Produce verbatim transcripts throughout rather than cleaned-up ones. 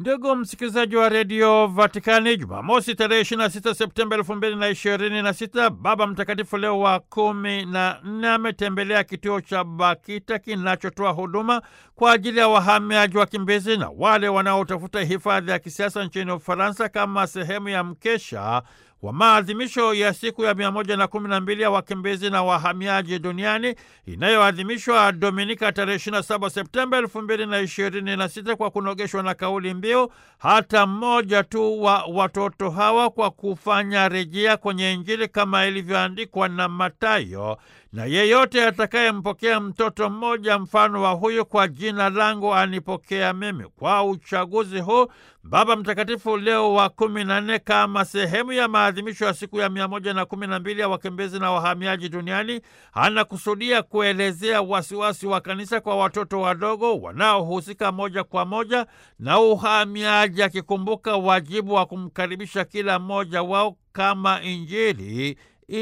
Ndugu msikilizaji wa redio Vatikani, Jumamosi tarehe ishirini na sita Septemba elfu mbili na ishirini na sita, Baba Mtakatifu Leo wa kumi na nne ametembelea kituo cha Bakita kinachotoa huduma kwa ajili ya wahamiaji, wakimbizi na wale wanaotafuta hifadhi ya kisiasa nchini Ufaransa kama sehemu ya mkesha wa maadhimisho ya siku ya mia moja na kumi na mbili ya wakimbizi na wahamiaji duniani inayoadhimishwa Dominika tarehe ishirini na saba Septemba elfu mbili na ishirini na sita, kwa kunogeshwa na kauli mbiu hata mmoja tu wa watoto hawa, kwa kufanya rejea kwenye Injili kama ilivyoandikwa na Mathayo, na yeyote atakayempokea mtoto mmoja mfano wa huyu, kwa jina langu anipokea mimi. Kwa uchaguzi huu, Baba Mtakatifu Leo wa kumi na nne, kama sehemu ya maadhimisho ya siku ya mia moja na kumi na mbili ya wakimbizi na wahamiaji duniani, anakusudia kuelezea wasiwasi wa kanisa kwa watoto wadogo wanaohusika moja kwa moja na uhamiaji, akikumbuka wajibu wa kumkaribisha kila mmoja wao kama Injili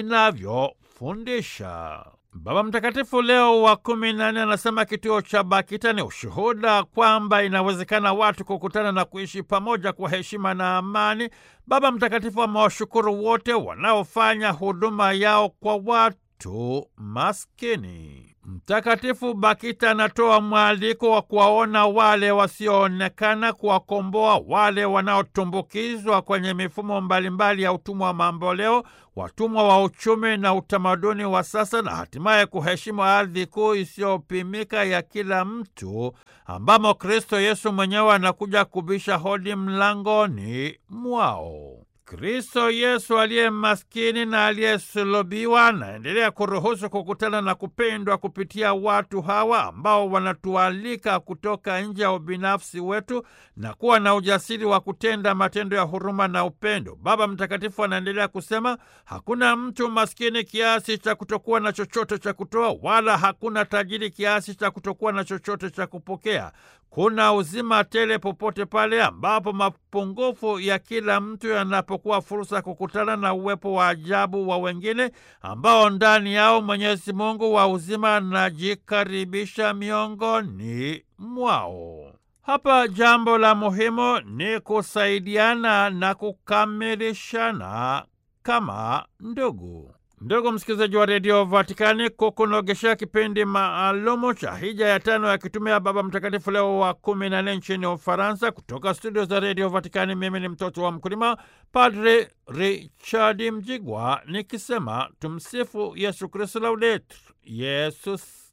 inavyofundisha. Baba Mtakatifu Leo wa kumi na nne anasema kituo cha Bakita ni ushuhuda kwamba inawezekana watu kukutana na kuishi pamoja kwa heshima na amani. Baba Mtakatifu amewashukuru wote wanaofanya huduma yao kwa watu maskini. Mtakatifu Bakita anatoa mwaliko wa kuwaona wale wasioonekana, kuwakomboa wale wanaotumbukizwa kwenye mifumo mbalimbali ya utumwa wa mamboleo, watumwa wa uchumi na utamaduni wa sasa, na hatimaye kuheshimu ardhi kuu isiyopimika ya kila mtu, ambamo Kristo Yesu mwenyewe anakuja kubisha hodi mlangoni mwao. Kristo Yesu aliye maskini na aliyesulubiwa anaendelea kuruhusu kukutana na kupendwa kupitia watu hawa ambao wanatualika kutoka nje ya ubinafsi wetu na kuwa na ujasiri wa kutenda matendo ya huruma na upendo. Baba Mtakatifu anaendelea kusema, hakuna mtu maskini kiasi cha kutokuwa na chochote cha kutoa, wala hakuna tajiri kiasi cha kutokuwa na chochote cha kupokea. Kuna uzima tele popote pale ambapo mapungufu ya kila mtu yanapokuwa fursa kukutana na uwepo wa ajabu wa wengine ambao ndani yao Mwenyezi Mungu wa uzima anajikaribisha miongoni mwao. Hapa jambo la muhimu ni kusaidiana na kukamilishana kama ndugu. Ndugu msikilizaji wa redio Vatikani, kukunogeshea kipindi maalumu cha hija ya tano ya kitume ya Baba Mtakatifu Leo wa kumi na nne nchini Ufaransa, kutoka studio za redio Vatikani, mimi ni mtoto wa mkulima, Padre Richard Mjigwa, nikisema tumsifu Yesu Kristo, laudetur Yesus